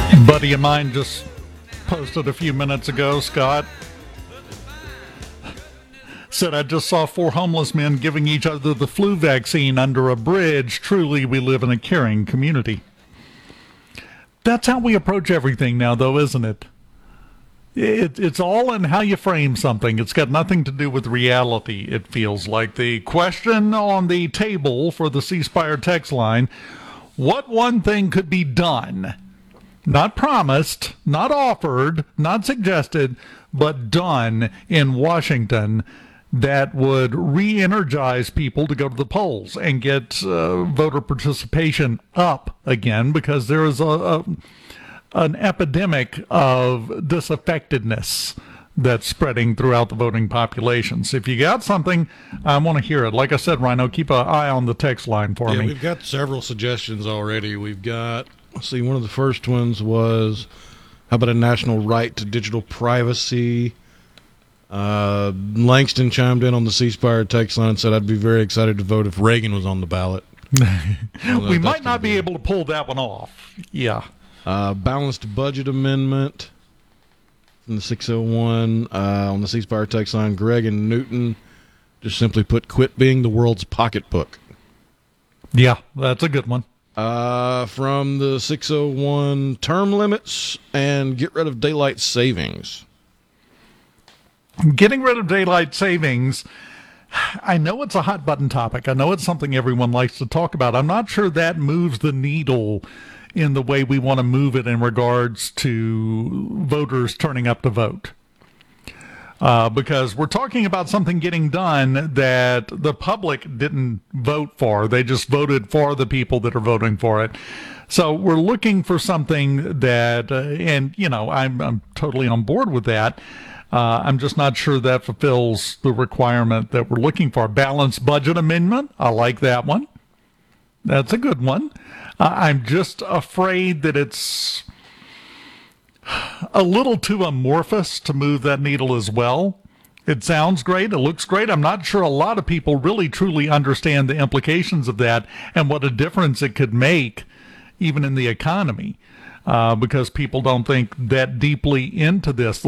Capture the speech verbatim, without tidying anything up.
Buddy of mine just posted a few minutes ago, Scott, said, I just saw four homeless men giving each other the flu vaccine under a bridge. Truly, we live in a caring community. That's how we approach everything now, though, isn't it? It, it's all in how you frame something. It's got nothing to do with reality, it feels like. The question on the table for the C Spire text line, what one thing could be done, not promised, not offered, not suggested, but done in Washington that would re-energize people to go to the polls and get uh, voter participation up again, because there is a, a an epidemic of disaffectedness that's spreading throughout the voting population. So if you got something, I want to hear it. Like I said, Rhino, keep an eye on the text line for yeah, me. We've got several suggestions already. We've got, let's see, one of the first ones was, how about a national right to digital privacy? Uh, Langston chimed in on the C Spire text line and said, I'd be very excited to vote if Reagan was on the ballot. We might not be able to pull that one off. Yeah. Uh, balanced budget amendment from the six oh one uh, on the C Spire text line. Greg and Newton just simply put, quit being the world's pocketbook. Yeah, that's a good one. Uh, from the six oh one, term limits and get rid of daylight savings. Getting rid of daylight savings, I know it's a hot button topic. I know it's something everyone likes to talk about. I'm not sure that moves the needle in the way we want to move it in regards to voters turning up to vote. Uh, because we're talking about something getting done that the public didn't vote for. They just voted for the people that are voting for it. So we're looking for something that, uh, and, you know, I'm, I'm totally on board with that. Uh, I'm just not sure that fulfills the requirement that we're looking for. Balanced budget amendment, I like that one. That's a good one. Uh, I'm just afraid that it's a little too amorphous to move that needle as well. It sounds great. It looks great. I'm not sure a lot of people really truly understand the implications of that and what a difference it could make even in the economy, uh, because people don't think that deeply into this.